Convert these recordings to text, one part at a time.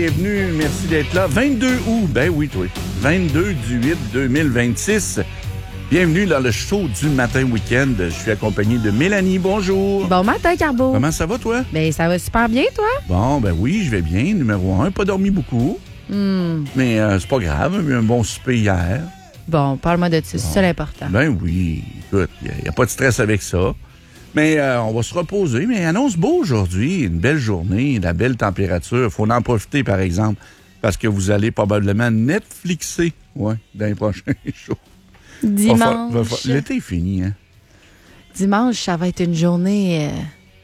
bienvenue, merci d'être là. 22 août, ben oui, toi. 22 du 8 2026. Bienvenue dans le show du matin week-end. Je suis accompagné de Mélanie. Bonjour. Bon matin, Carbo. Comment ça va, toi? Ben, ça va super bien, toi? Bon, ben oui, je vais bien. Numéro 1, pas dormi beaucoup. Mais c'est pas grave, j'ai eu un bon souper hier. Bon, parle-moi de ça, c'est ça l'important. Ben oui, écoute, il n'y a pas de stress avec ça. Mais on va se reposer. Mais annonce beau aujourd'hui, une belle journée, la belle température. Il faut en profiter, par exemple, parce que vous allez probablement Netflixer dans les prochains jours. Dimanche. L'été est fini, hein? Dimanche, ça va être une journée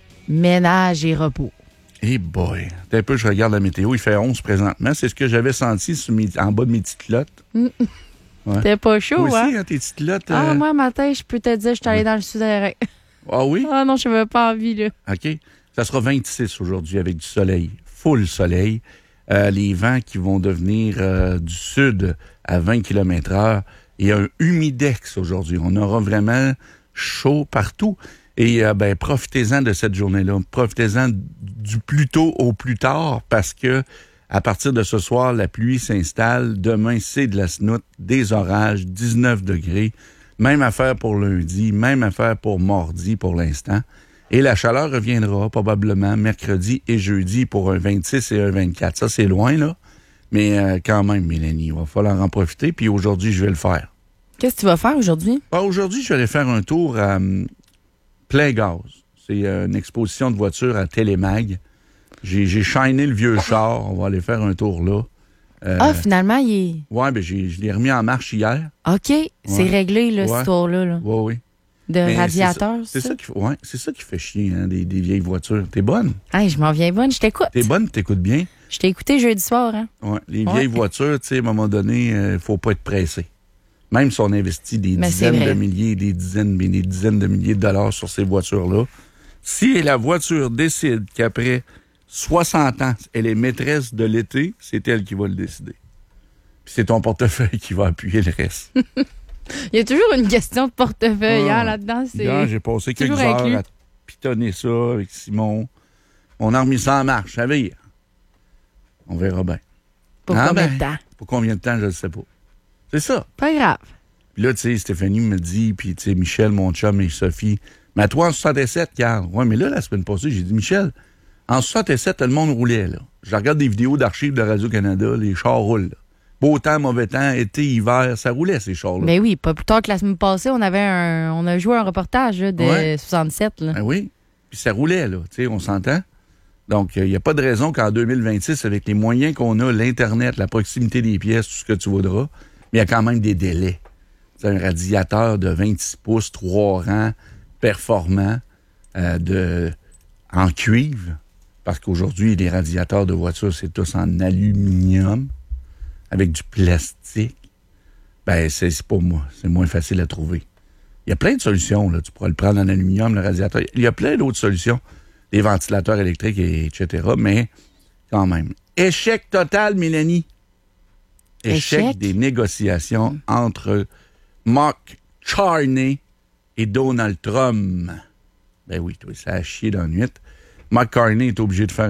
ménage et repos. Eh boy! Un peu, je regarde la météo, il fait 11 présentement. C'est ce que j'avais senti en bas de mes petites lottes. Ouais. T'es pas chaud, Toi aussi, hein? tes petites lottes. Moi, matin, je peux te dire, je suis allée dans le souterrain. Ah oui? Ah non, je n'avais pas envie, là. OK. Ça sera 26 aujourd'hui avec du soleil. Full soleil. Les vents qui vont devenir du sud à 20 km/h. Et un humidex aujourd'hui. On aura vraiment chaud partout. Et profitez-en de cette journée-là. Profitez-en du plus tôt au plus tard parce que à partir de ce soir, la pluie s'installe. Demain, c'est de la snoute, des orages, 19 degrés. Même affaire pour lundi, même affaire pour mardi pour l'instant. Et la chaleur reviendra probablement mercredi et jeudi pour un 26 et un 24. Ça, c'est loin, là. Mais quand même, Mélanie, il va falloir en profiter. Puis aujourd'hui, je vais le faire. Qu'est-ce que tu vas faire aujourd'hui? Aujourd'hui, je vais aller faire un tour à Plein Gaz. C'est une exposition de voitures à Télémag. J'ai shiné le vieux char. On va aller faire un tour là. Finalement, il est... Oui, je l'ai remis en marche hier. OK, c'est réglé, là, cette histoire-là. Là. Oui. De radiateur, c'est ça qui fait chier, hein, des vieilles voitures. T'es bonne? Hey, je m'en viens bonne, je t'écoute. T'es bonne, t'écoutes bien? Je t'ai écouté jeudi soir, hein? Oui, les vieilles voitures, tu sais, à un moment donné, il faut pas être pressé. Même si on investit des dizaines de milliers, des dizaines de milliers de dollars sur ces voitures-là, si la voiture décide qu'après 60 ans, elle est maîtresse de l'été, c'est elle qui va le décider. Puis c'est ton portefeuille qui va appuyer le reste. Il y a toujours une question de portefeuille là-dedans. J'ai passé quelques heures à pitonner ça avec Simon. On a remis ça en marche, ça veille. On verra bien. Pour combien de temps? Pour combien de temps, je ne sais pas. C'est ça. Pas grave. Puis là, tu sais, Stéphanie me dit, puis tu sais, Michel, mon chum et Sophie, mais à toi, en 67, Carl. Ouais, mais là, la semaine passée, j'ai dit, Michel, en 67, le monde roulait, là. Je regarde des vidéos d'archives de Radio-Canada, les chars roulent, là. Beau temps, mauvais temps, été, hiver, ça roulait, ces chars-là. Mais oui, pas plus tard que la semaine passée, on a joué un reportage là, de 67. Là. Ben oui, puis ça roulait, là, tu sais, on s'entend. Donc, il n'y a pas de raison qu'en 2026, avec les moyens qu'on a, l'Internet, la proximité des pièces, tout ce que tu voudras, mais il y a quand même des délais. C'est un radiateur de 26 pouces, 3 rangs, performant, en cuivre, parce qu'aujourd'hui, les radiateurs de voitures, c'est tous en aluminium, avec du plastique. Ben, c'est pas moi. C'est moins facile à trouver. Il y a plein de solutions, là. Tu pourras le prendre en aluminium, le radiateur. Il y a plein d'autres solutions. Des ventilateurs électriques, etc. Mais, quand même. Échec total, Mélanie. Échec des négociations entre Mark Carney et Donald Trump. Ben oui, toi, ça a chié dans la nuit. Mark Carney est obligé de faire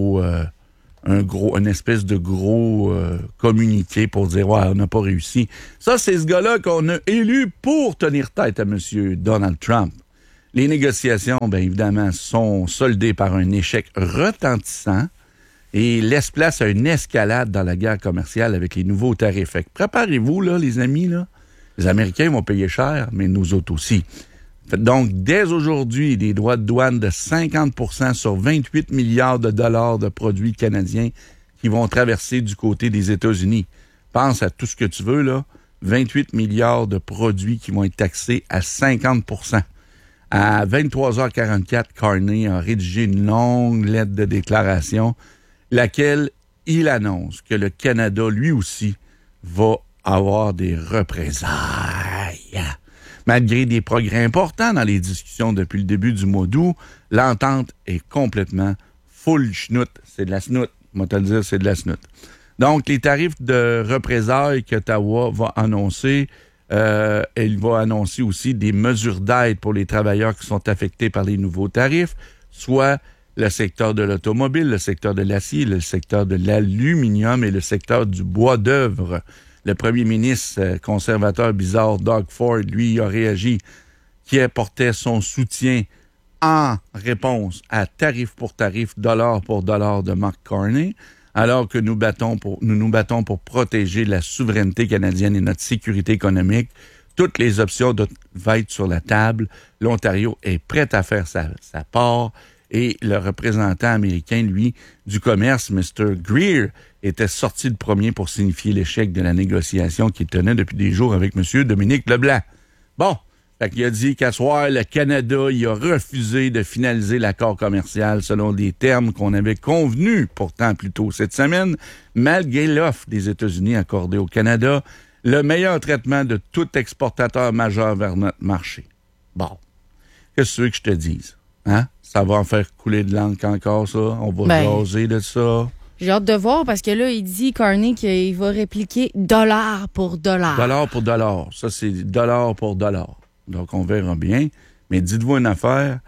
une espèce de gros communiqué pour dire « Ouais, on n'a pas réussi ». Ça, c'est ce gars-là qu'on a élu pour tenir tête à M. Donald Trump. Les négociations, bien évidemment, sont soldées par un échec retentissant et laissent place à une escalade dans la guerre commerciale avec les nouveaux tarifs. Fait que préparez-vous, là, les amis, là. Les Américains vont payer cher, mais nous autres aussi. Donc, dès aujourd'hui, des droits de douane de 50% sur 28 milliards de dollars de produits canadiens qui vont traverser du côté des États-Unis. Pense à tout ce que tu veux, là. 28 milliards de produits qui vont être taxés à 50%. À 23h44, Carney a rédigé une longue lettre de déclaration, laquelle il annonce que le Canada, lui aussi, va avoir des représailles. Malgré des progrès importants dans les discussions depuis le début du mois d'août, l'entente est complètement full schnout. C'est de la snout. Moi, te le dire, c'est de la snout. Donc, les tarifs de représailles qu'Ottawa va annoncer, il va annoncer aussi des mesures d'aide pour les travailleurs qui sont affectés par les nouveaux tarifs, soit le secteur de l'automobile, le secteur de l'acier, le secteur de l'aluminium et le secteur du bois d'œuvre. Le premier ministre conservateur bizarre, Doug Ford, lui, a réagi, qui apportait son soutien en réponse à tarif pour tarif, dollar pour dollar de Mark Carney, alors que nous nous battons pour protéger la souveraineté canadienne et notre sécurité économique. Toutes les options doivent être sur la table. L'Ontario est prêt à faire sa part. Et le représentant américain, lui, du commerce, Mr. Greer, était sorti le premier pour signifier l'échec de la négociation qu'il tenait depuis des jours avec M. Dominique Leblanc. Bon, fait qu'il a dit qu'à soir, le Canada, il a refusé de finaliser l'accord commercial selon des termes qu'on avait convenus pourtant plus tôt cette semaine, malgré l'offre des États-Unis accordée au Canada, le meilleur traitement de tout exportateur majeur vers notre marché. Bon, qu'est-ce que tu veux que je te dise? Hein? Ça va en faire couler de l'encre encore, ça? On va jaser de ça? J'ai hâte de voir parce que là, il dit, Carney, qu'il va répliquer dollar pour dollar. Dollar pour dollar. Ça, c'est dollar pour dollar. Donc, on verra bien. Mais dites-vous une affaire,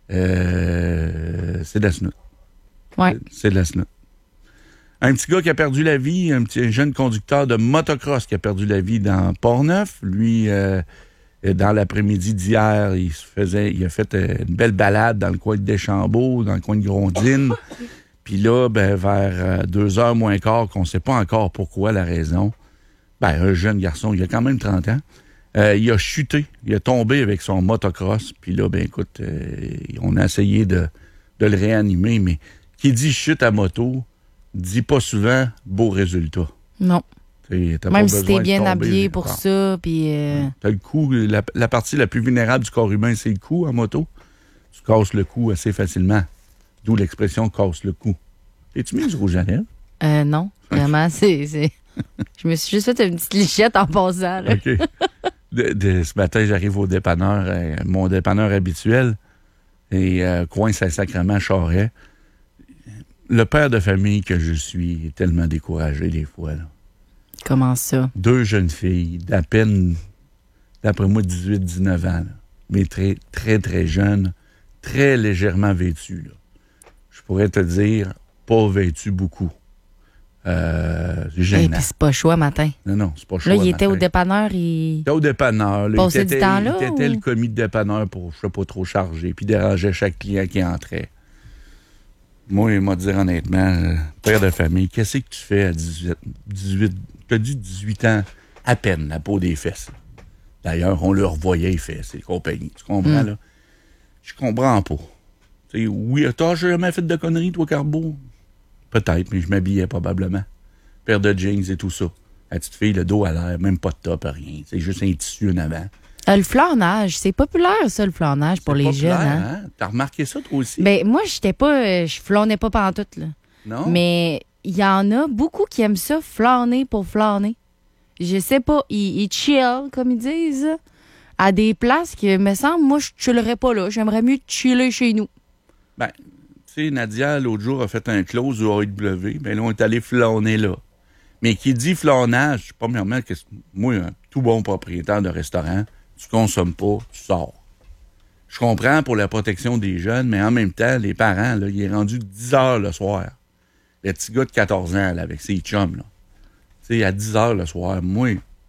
c'est de la snout. Ouais. C'est de la snout. Un petit gars qui a perdu la vie, un jeune conducteur de motocross qui a perdu la vie dans Port-Neuf. Lui, dans l'après-midi d'hier, il a fait une belle balade dans le coin de Deschambault, dans le coin de Grondines. Puis là, vers 2h moins quart, qu'on ne sait pas encore pourquoi, la raison, un jeune garçon, il a quand même 30 ans, il a chuté, il a tombé avec son motocross. Puis là, écoute, on a essayé de le réanimer, mais qui dit chute à moto, dit pas souvent beau résultat. Non. Même si t'es bien habillé pour ça, puis... T'as le cou, la partie la plus vulnérable du corps humain, c'est le cou en moto. Tu casses le cou assez facilement. D'où l'expression « casse le cou ». Es-tu mis du rouge à lèvres? Non, vraiment, c'est... Je me suis juste fait une petite lichette en passant. Là. OK. Ce matin, j'arrive au dépanneur, mon dépanneur habituel, et coin Saint-Sacrement, Charest. Le père de famille que je suis est tellement découragé des fois, là. Comment ça? 2 jeunes filles d'à peine, d'après moi, 18-19 ans, là, mais très, très, très jeunes, très légèrement vêtues. Là. Je pourrais te dire, pas vêtues beaucoup. C'est gênant. Et puis c'est pas chaud matin. Non, c'est pas chaud. Là, il était au dépanneur, il était au dépanneur. Là, passait du temps là? Il était le commis de dépanneur pour, je sais pas, trop charger, puis dérangeait chaque client qui entrait. Moi, il m'a dit honnêtement, père de famille, qu'est-ce que tu fais à 18 t'as dit 18 ans, à peine, la peau des fesses. Là. D'ailleurs, on le revoyait les fesses, les compagnies. Tu comprends, là? Je comprends pas. T'sais, oui, t'as jamais fait de conneries, toi, Carbo? Peut-être, mais je m'habillais probablement. Paire de jeans et tout ça. La petite fille, le dos à l'air, même pas de top, rien. C'est juste un tissu en avant. Le flanage, c'est populaire, ça, le flanage, pour les jeunes. Hein? T'as remarqué ça, toi aussi? Moi, je flânais pas pantoute, là. Non? Mais il y en a beaucoup qui aiment ça, flâner pour flâner. Je sais pas, ils chill, comme ils disent, à des places que, me semble, moi, je chillerais pas là. J'aimerais mieux chiller chez nous. Tu sais, Nadia, l'autre jour, a fait un close au AEW. Là, on est allé flâner là. Mais qui dit flânage, premièrement, moi, un tout bon propriétaire de restaurant, tu consommes pas, tu sors. Je comprends pour la protection des jeunes, mais en même temps, les parents, là, il est rendu 10 heures le soir. Le petit gars de 14 ans, là, avec ses chums, là. Tu sais, à 10 heures le soir, moi,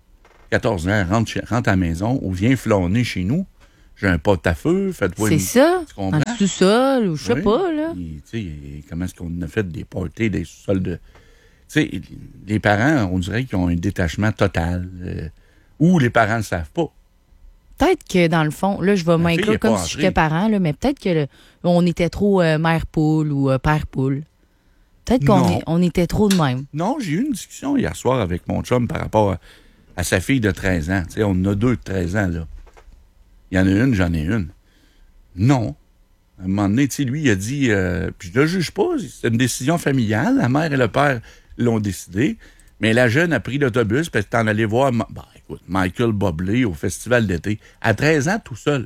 14 ans, rentre à la maison ou viens flâner chez nous. J'ai un pot à feu, faites-vous C'est ça, tu comprends? en sous-sol ou je sais pas, là. Tu sais, comment est-ce qu'on a fait des parties, des sous-sols de... Tu sais, les parents, on dirait qu'ils ont un détachement total. Ou les parents ne le savent pas. Peut-être que, dans le fond, là, je vais m'inclure comme si j'étais parent, là, mais peut-être que on était trop mère-poule ou père-poule. Peut-être qu'on était trop de même. Non, j'ai eu une discussion hier soir avec mon chum par rapport à sa fille de 13 ans. Tu sais, on en a 2 de 13 ans, là. Il y en a une, j'en ai une. Non. À un moment donné, tu sais, lui, il a dit, puis je le juge pas, c'est une décision familiale. La mère et le père l'ont décidé. Mais la jeune a pris l'autobus parce que t'en allais voir, écoute, Michael Bublé au festival d'été. À 13 ans, tout seul.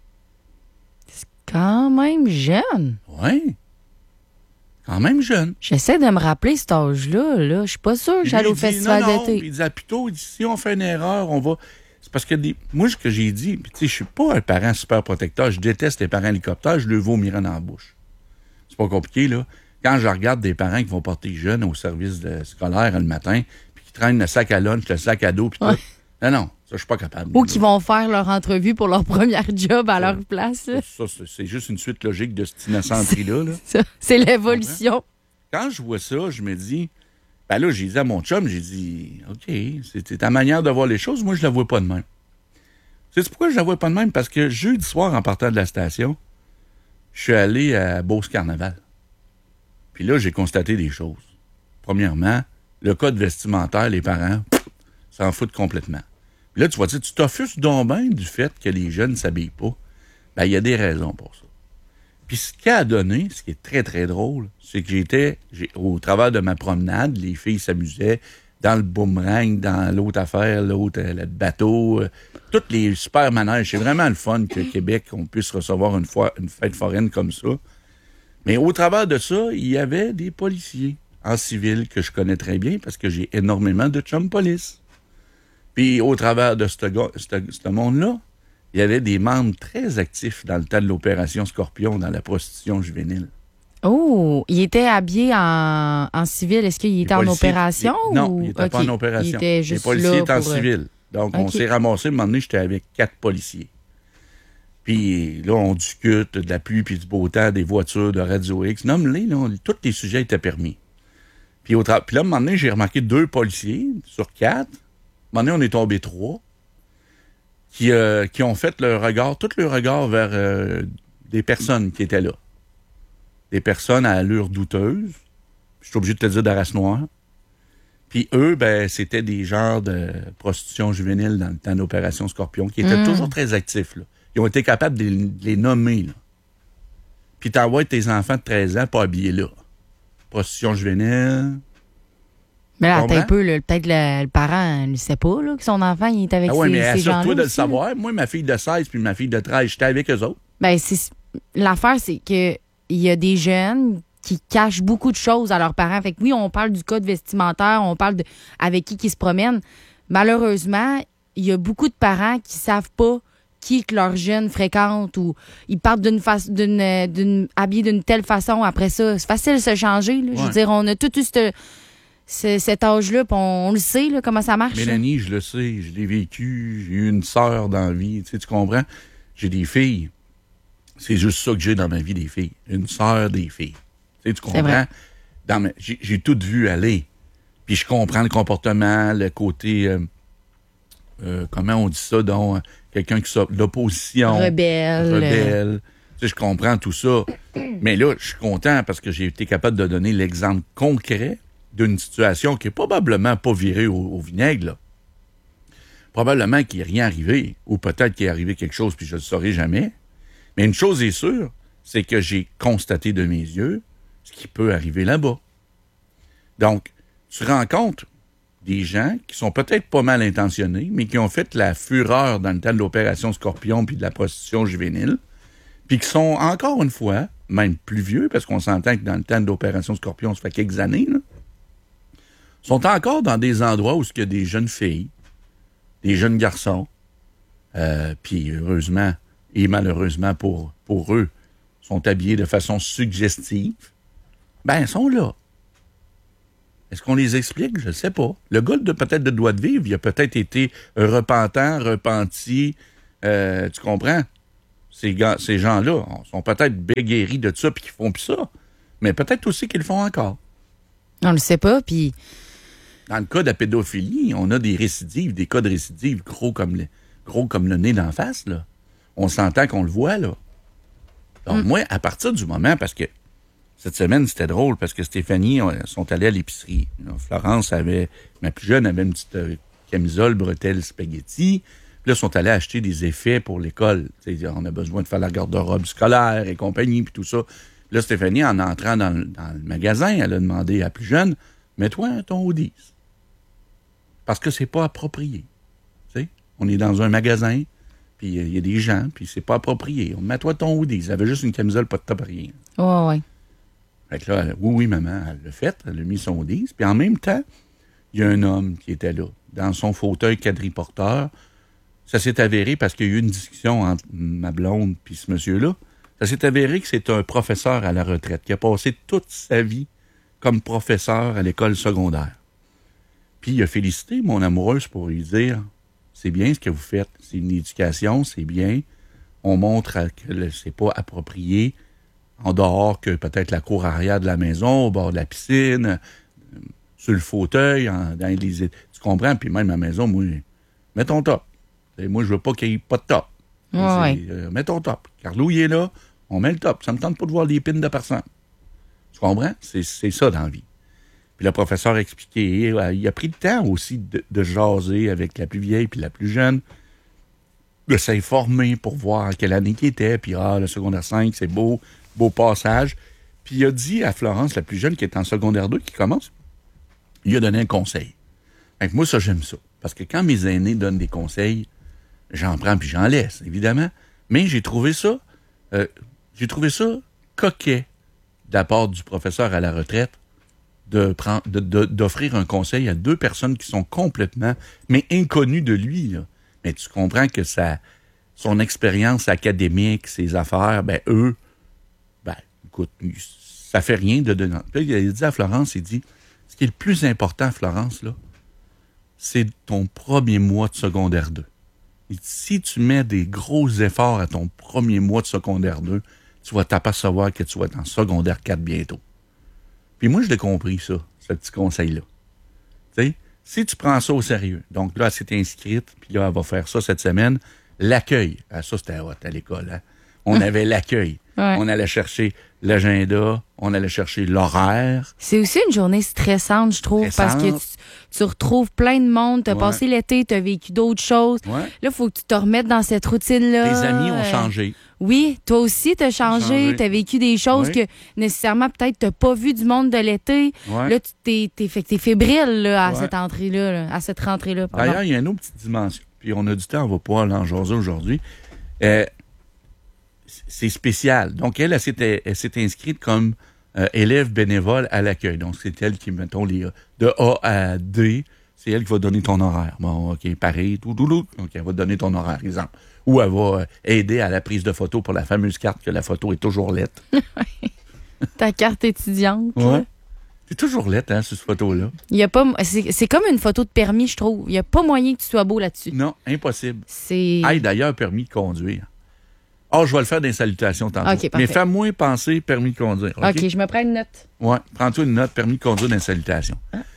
C'est quand même jeune. Oui. Quand même jeune. J'essaie de me rappeler cet âge-là. Là. Je suis pas sûre que j'allais au festival d'été. Il disait, plutôt, si on fait une erreur, on va... C'est parce que moi, ce que j'ai dit, tu sais, je suis pas un parent super protecteur. Je déteste les parents hélicoptères. Je le vomirais dans la bouche. c'est pas compliqué, là. Quand je regarde des parents qui vont porter les jeunes au service scolaire le matin, puis qui traînent le sac à lunch, le sac à dos, puis tout. Non, ça, je suis pas capable. Ou qui vont faire leur entrevue pour leur première job à leur place. Ça, c'est juste une suite logique de cette innocenterie-là. C'est l'évolution. Quand je vois ça, je me dis, ben là, j'ai dit à mon chum, j'ai dit, OK, c'est ta manière de voir les choses, moi, je la vois pas de même. C'est pourquoi je la vois pas de même? Parce que jeudi soir, en partant de la station, je suis allé à Beauce Carnaval. Puis là, j'ai constaté des choses. Premièrement, le code vestimentaire, les parents s'en foutent complètement. Puis là, tu vas dire, tu t'offusques donc bien du fait que les jeunes ne s'habillent pas. Ben, il y a des raisons pour ça. Puis ce qui a donné, ce qui est très, très drôle, c'est que au travers de ma promenade, les filles s'amusaient dans le boomerang, dans l'autre affaire, le bateau, toutes les super manèges. C'est vraiment le fun que Québec, on puisse recevoir une fête foraine comme ça. Mais au travers de ça, il y avait des policiers en civil que je connais très bien parce que j'ai énormément de chum police. Puis au travers de ce monde-là, il y avait des membres très actifs dans le temps de l'opération Scorpion dans la prostitution juvénile. Oh, il était habillé en civil. Est-ce qu'il était en opération? Non, il n'était pas en opération. Il était juste les policiers étaient en pour... civil. Donc, on s'est ramassé, à un moment donné, j'étais avec 4 policiers. Puis là, on discute de la pluie puis du beau temps, des voitures, de Radio X. Nomme-les, là, tous les sujets étaient permis. Puis là, à un moment donné, j'ai remarqué 2 policiers sur 4. À un moment donné, on est tombé 3 qui ont fait tout leur regard vers des personnes qui étaient là. Des personnes à allure douteuse. Je suis obligé de te dire de race noire. Puis eux, ben, c'était des genres de prostitution juvénile dans le temps d'Opération Scorpion qui étaient toujours très actifs, là. Ils ont été capables de les nommer, là. Puis t'envoies tes enfants de 13 ans pas habillés là. Prostitution juvénile. Mais là, attends un peu, là, peut-être le parent ne sait pas là, que son enfant il est avec ces gens-là. Assure-toi de le aussi, savoir. là. Moi, ma fille de 16 puis ma fille de 13, j'étais avec eux autres. Ben, l'affaire, c'est que il y a des jeunes qui cachent beaucoup de choses à leurs parents. Fait que oui, on parle du code vestimentaire, on parle de avec qui se promènent. Malheureusement, il y a beaucoup de parents qui savent pas qui que leurs jeunes fréquentent ou ils partent habillés d'une telle façon. Après ça, c'est facile de se changer. Là. Ouais. Je veux dire, on a tout eu cet âge-là, puis on le sait, là, comment ça marche. Mélanie, je le sais, je l'ai vécu, j'ai eu une sœur dans la vie, tu comprends? J'ai des filles. C'est juste ça que j'ai dans ma vie, des filles. Une sœur des filles. Tu comprends? J'ai tout vu aller. Puis je comprends le comportement, le côté... comment on dit ça? Donc, quelqu'un qui sort de l'opposition. Rebelle. Tu sais, je comprends tout ça. Mais là, je suis content parce que j'ai été capable de donner l'exemple concret d'une situation qui est probablement pas virée au vinaigre, là. Probablement qu'il n'est rien arrivé. Ou peut-être qu'il est arrivé quelque chose puis je ne le saurai jamais. Mais une chose est sûre, c'est que j'ai constaté de mes yeux ce qui peut arriver là-bas. Donc, tu rencontres des gens qui sont peut-être pas mal intentionnés, mais qui ont fait la fureur dans le temps de l'opération Scorpion puis de la prostitution juvénile, puis qui sont, encore une fois, même plus vieux, parce qu'on s'entend que dans le temps de l'opération Scorpion, ça fait quelques années, là, sont encore dans des endroits où il y a des jeunes filles, des jeunes garçons, puis heureusement et malheureusement pour eux, sont habillés de façon suggestive, ben, ils sont là. Est-ce qu'on les explique? Je ne sais pas. Le gars, peut-être de droit de vivre, il a peut-être été repenti, tu comprends? Ces gens-là sont peut-être béguéris de ça puis qu'ils font plus ça. Mais peut-être aussi qu'ils le font encore. On le sait pas, puis... Dans le cas de la pédophilie, on a des récidives, des cas de récidives gros comme le nez d'en face, là. On s'entend qu'on le voit, là. Donc, moi, à partir du moment, parce que cette semaine, c'était drôle, parce que Stéphanie sont allés à l'épicerie. Florence ma plus jeune avait une petite camisole, bretelle, spaghetti. Puis là, ils sont allés acheter des effets pour l'école. T'sais, on a besoin de faire la garde-robe scolaire et compagnie, puis tout ça. Là, Stéphanie, en entrant dans le magasin, elle a demandé à la plus jeune, mets-toi ton hoodie. Parce que c'est pas approprié. T'sais? On est dans un magasin, puis il y a des gens, puis c'est pas approprié. Mets-toi ton hoodie. Elle avait juste une camisole, pas de top, rien. Ouais. Fait que là, oui, maman, elle l'a fait. Elle a mis son hoodie. Puis en même temps, il y a un homme qui était là, dans son fauteuil quadriporteur. Ça s'est avéré parce qu'il y a eu une discussion entre ma blonde et ce monsieur-là. Ça s'est avéré que c'est un professeur à la retraite qui a passé toute sa vie comme professeur à l'école secondaire. Puis il a félicité mon amoureuse pour lui dire « C'est bien ce que vous faites, c'est une éducation, c'est bien. On montre que c'est pas approprié en dehors que peut-être la cour arrière de la maison, au bord de la piscine, sur le fauteuil, dans les... Tu comprends? Puis même à la maison, moi, mets ton top. Et moi, je veux pas qu'il n'y ait pas de top. Mets ton top. Carlou, il est là, on met le top. Ça me tente pas de voir les pins de personne. Tu comprends? C'est ça dans la vie. Puis le professeur a expliqué, il a pris le temps aussi de jaser avec la plus vieille puis la plus jeune, de s'informer pour voir à quelle année qu'il était, puis le secondaire 5, c'est beau passage. Puis il a dit à Florence, la plus jeune, qui est en secondaire 2, qui commence, il lui a donné un conseil. Fait que moi, ça, j'aime ça. Parce que quand mes aînés donnent des conseils, j'en prends puis j'en laisse, évidemment. Mais j'ai trouvé ça coquet de la part du professeur à la retraite d'offrir un conseil à deux personnes qui sont complètement, mais inconnues de lui, là. Mais tu comprends que son expérience académique, ses affaires, écoute, ça fait rien de donner. Puis il a dit à Florence, il dit, ce qui est le plus important, Florence, là, c'est ton premier mois de secondaire 2. Il dit, si tu mets des gros efforts à ton premier mois de secondaire 2, tu vas t'apercevoir que tu vas être en secondaire 4 bientôt. Puis moi, je l'ai compris, ça, ce petit conseil-là. Tu sais, si tu prends ça au sérieux, donc là, elle s'est inscrite, puis là, elle va faire ça cette semaine, l'accueil. Ça, c'était hot à l'école, hein? On avait l'accueil. Ouais. On allait chercher l'agenda, on allait chercher l'horaire. C'est aussi une journée stressante, je trouve, parce que tu retrouves plein de monde, t'as passé l'été, t'as vécu d'autres choses. Ouais. Là, il faut que tu te remettes dans cette routine-là. Tes amis ont changé. Oui, toi aussi, t'as changé, t'as vécu des choses que nécessairement, peut-être, t'as pas vu du monde de l'été. Ouais. Là, t'es fébrile là, à cette entrée-là, à cette rentrée-là. Pardon. D'ailleurs, il y a une autre petite dimension, puis on a du temps, on va pouvoir l'en jaser aujourd'hui. C'est spécial. Donc, elle s'est inscrite comme élève bénévole à l'accueil. Donc, c'est elle qui, mettons, de A à D, c'est elle qui va donner ton horaire. Bon, OK, pareil, tout. Donc, elle va donner ton horaire, exemple. Ou elle va aider à la prise de photo pour la fameuse carte que la photo est toujours lettre. Ta carte étudiante. Oui. C'est toujours lettre, hein, sur cette photo-là. Il y a pas, c'est comme une photo de permis, je trouve. Il n'y a pas moyen que tu sois beau là-dessus. Non, impossible. C'est... d'ailleurs, permis de conduire. Je vais le faire dans les salutations tantôt. Okay, mais fais-moi penser permis de conduire. OK, je me prends une note. Oui, prends-toi une note, permis de conduire dans les salutations.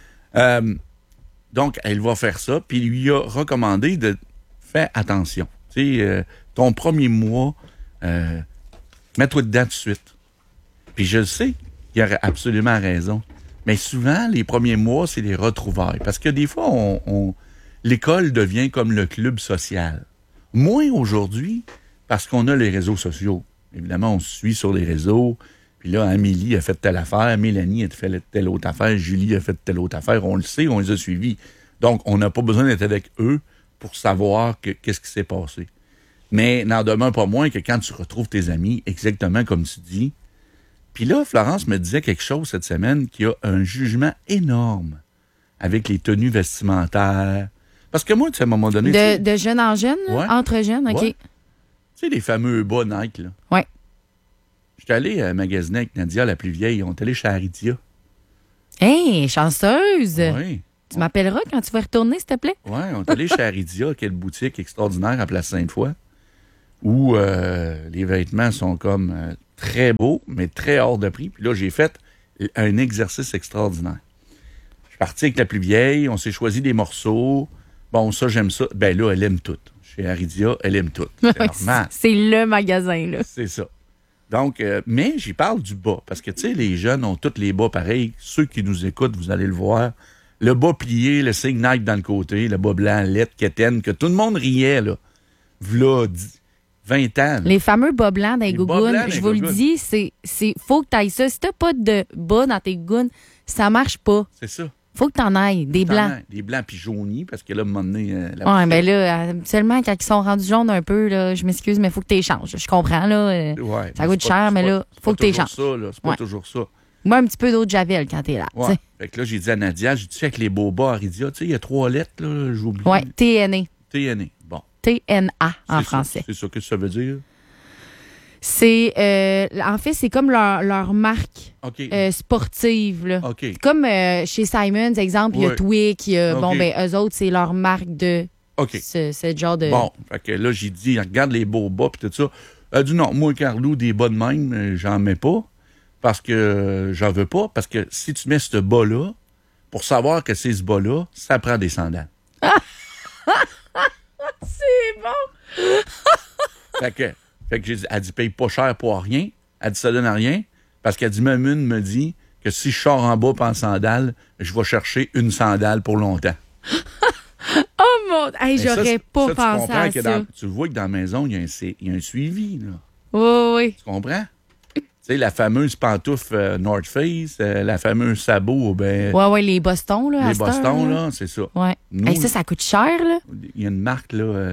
Donc, elle va faire ça, puis il lui a recommandé de faire attention. Tu sais, ton premier mois, mets-toi dedans tout de suite. Puis je sais qu'il a absolument raison. Mais souvent, les premiers mois, c'est les retrouvailles. Parce que des fois, l'école devient comme le club social. Moins aujourd'hui, parce qu'on a les réseaux sociaux. Évidemment, on se suit sur les réseaux. Puis là, Amélie a fait telle affaire, Mélanie a fait telle autre affaire, Julie a fait telle autre affaire. On le sait, on les a suivis. Donc, on n'a pas besoin d'être avec eux pour savoir qu'est-ce qui s'est passé. Mais n'en demeure pas moins que quand tu retrouves tes amis, exactement comme tu dis. Puis là, Florence me disait quelque chose cette semaine qui a un jugement énorme avec les tenues vestimentaires. Parce que moi, tu sais, à un moment donné... De jeune en jeune, entre jeunes, OK. Ouais. Tu sais, les fameux bas Nike, là. Oui. J'étais allé magasiner avec Nadia, la plus vieille. On est allé chez Aridia. Hé, chanceuse! Oui. Tu m'appelleras quand tu vas retourner, s'il te plaît? Oui, on est allé chez Aridia, quelle boutique extraordinaire à Place Sainte-Foy, où les vêtements sont comme très beaux, mais très hors de prix. Puis là, j'ai fait un exercice extraordinaire. Je suis parti avec la plus vieille, on s'est choisi des morceaux. Bon, ça, j'aime ça. Ben là, elle aime tout. Chez Aridia, elle aime tout. C'est normal. C'est le magasin, là. C'est ça. Donc, mais j'y parle du bas. Parce que, tu sais, les jeunes ont tous les bas pareils. Ceux qui nous écoutent, vous allez le voir. Le bas plié, le signe Nike dans le côté, le bas blanc, lettre, quétaine, que tout le monde riait, là. V'là 20 ans. Là. Les fameux bas blancs dans les gougounes, je vous le dis, c'est faut que tu ailles ça. Si t'as pas de bas dans tes gougounes, ça marche pas. C'est ça. Faut que t'en ailles, des blancs. Des blancs puis jaunis, parce que là, à un moment donné... Oui, bien là, seulement quand ils sont rendus jaunes un peu, là, je m'excuse, mais il faut que tu échanges. Je comprends, là. Ça coûte cher, mais là, faut que tu échanges. C'est pas toujours ça. Moi, un petit peu d'eau de Javel quand t'es là. Ouais. Fait que là, j'ai dit à Nadia, j'ai dit, avec les beaux bas Aridia, tu sais, il y a 3 lettres, là, j'oublie. Oui, TNA. TNA, bon. TNA en français. C'est ça que ça veut dire? C'est, en fait, c'est comme leur marque OK. sportive. Là. OK. Comme chez Simons, exemple, il y a Ouais. Twic, il y a, OK. bon, ben, eux autres, c'est leur marque de OK. ce genre de... Bon, fait que là, j'ai dit, regarde les beaux bas pis tout ça. Elle a dit non, moi, Carlou, des bas de même, j'en mets pas. Parce que j'en veux pas. Parce que si tu mets ce bas-là, pour savoir que c'est ce bas-là, ça prend des sandales. C'est bon! Fait que j'ai dit, elle dit, paye pas cher pour rien. Elle dit, ça donne à rien. Parce qu'elle dit, Mamune me dit que si je sors en bas pas en sandales, je vais chercher une sandale pour longtemps. Oh mon... Hey, Mais ça, j'aurais pas tu pensé comprends à que ça. tu vois que dans la maison, il y a un suivi, là. Oui. Tu comprends? Tu sais, la fameuse pantoufle North Face, la fameuse sabot, ben, Ouais, les Boston, là. à les cette heure, Boston, là, c'est ça. Ouais. Nous, Hey, ça coûte cher, là. il y a une marque, là,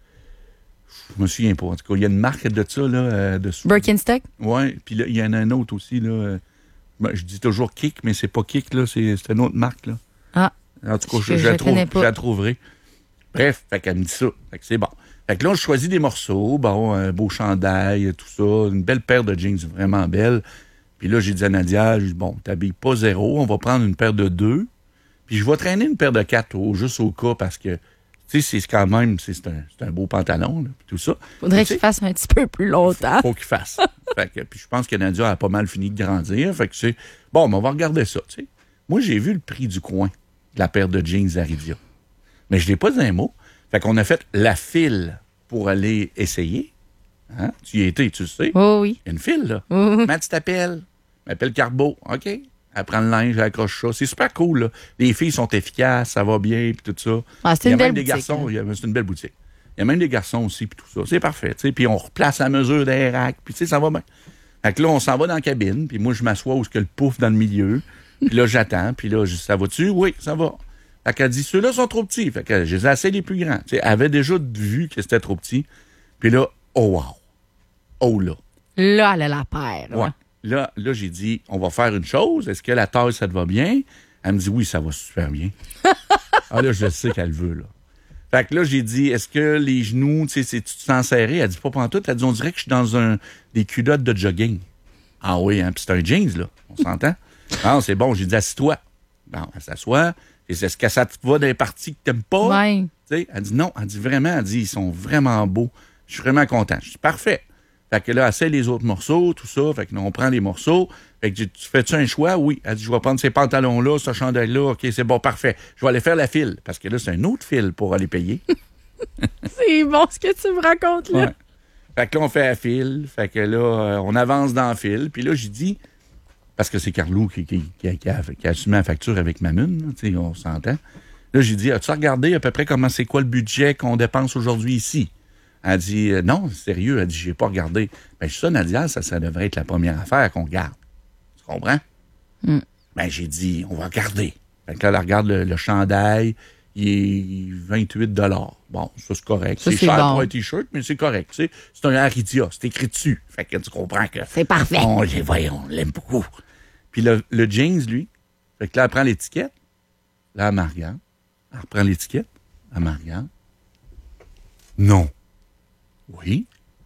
je me souviens pas. En tout cas, il y a une marque de ça, là, dessous. Birkenstock? Oui, puis là, il y en a un autre aussi, là. Je dis toujours Kick, mais c'est pas Kick, là, c'est une autre marque, là. Ah. En tout cas, Je connais pas. je la trouverai. Bref, fait qu'elle me dit ça. Fait que c'est bon. Fait que là, je choisis des morceaux, bon, un beau chandail, tout ça, une belle paire de jeans vraiment belle. Puis là, j'ai dit à Nadia, j'ai dit, bon, t'habilles pas 0, on va prendre une paire de 2. Puis je vais traîner une paire de 4 juste au cas parce que, tu sais, c'est quand même, c'est un beau pantalon, là, puis tout ça. Faudrait Tu sais, qu'il fasse un petit peu plus longtemps. faut qu'il fasse. Fait que, puis je pense que Nadia a pas mal fini de grandir. Fait que c'est bon, mais on va regarder ça, tu sais. Moi, j'ai vu le prix du coin de la paire de jeans Aridia. Mais je l'ai pas dit un mot. Fait qu'on a fait la file pour aller essayer. Hein? Tu y étais, tu le sais. Oh oui. Il y a une file, là. Oui. Matt t'appelle. M'appelle Carbo. OK. Elle prend le linge, elle accroche ça. C'est super cool, là. Les filles sont efficaces, ça va bien, puis tout ça. Ah, c'est Il y a une belle même des boutique, garçons. là. C'est une belle boutique. Il y a même des garçons aussi, puis tout ça. C'est parfait, tu sais. Puis on replace à mesure des racks, puis tu sais, ça va bien. Fait que là, on s'en va dans la cabine, puis moi, je m'assois où est-ce que le pouf dans le milieu. Puis là, j'attends, puis là, ça va-tu? Oui, ça va. Fait qu'elle dit, ceux-là sont trop petits. Fait que je les ai assez les plus grands. Tu sais, elle avait déjà vu que c'était trop petit. Puis là, oh wow. Oh là. Là, elle a la paire. là. Ouais. Là, j'ai dit, on va faire une chose. Est-ce que la taille, ça te va bien? Elle me dit, oui, ça va super bien. Ah là, je sais qu'elle veut, là. Fait que là, j'ai dit, est-ce que les genoux, tu sais, tu te sens serré? Elle dit, pas pantoute. Elle dit, on dirait que je suis dans des culottes de jogging. Ah oui, hein, puis c'est un jeans, là. On s'entend? Non, c'est bon. J'ai dit, assis-toi. Bon, elle s'assoit. Et est-ce que ça te va dans les parties que t'aimes pas? Ouais. Tu sais, elle dit non. Elle dit vraiment, elle dit, ils sont vraiment beaux. Je suis vraiment content. Je dis, parfait. Fait que là, elle essaie les autres morceaux, tout ça. Fait que là, on prend les morceaux. Fait que tu fais-tu un choix? Oui. Elle dit, je vais prendre ces pantalons-là, ce chandail-là. OK, c'est bon, parfait. Je vais aller faire la file. Parce que là, c'est un autre file pour aller payer. C'est bon ce que tu me racontes, là. Ouais. Fait que là, on fait la file. Fait que là, on avance dans la file. Puis là, j'ai dit, parce que c'est Carlou qui a assumé la facture avec Mamune, tu sais, on s'entend. Là, j'ai dit, as-tu regardé à peu près comment c'est quoi le budget qu'on dépense aujourd'hui ici? Elle dit, non, sérieux, elle dit, j'ai pas regardé. Ben, ça, Nadia, ça devrait être la première affaire qu'on regarde. Tu comprends? Mm. Ben, j'ai dit, on va regarder. Fait que là, elle regarde le chandail, il est 28 $. Bon, ça, c'est correct. Ça, C'est c'est cher bon. pour un T-shirt, mais c'est correct. Tu sais, c'est un Aridia, c'est écrit dessus. Fait que tu comprends que... C'est parfait. On l'aime beaucoup. Puis le jeans, lui, fait que là, elle prend l'étiquette. Là, elle me regarde. Elle reprend l'étiquette. Elle me regarde. Non. Oui.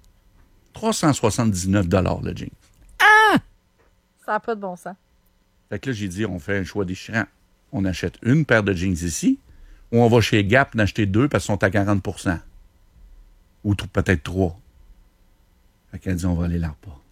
379 $ le jeans. Ça n'a pas de bon sens. Fait que là, j'ai dit, on fait un choix déchirant. On achète une paire de jeans ici, ou on va chez Gap en acheter 2 parce qu'ils sont à 40 %. Ou peut-être 3. Fait qu'elle dit, on va aller là-bas.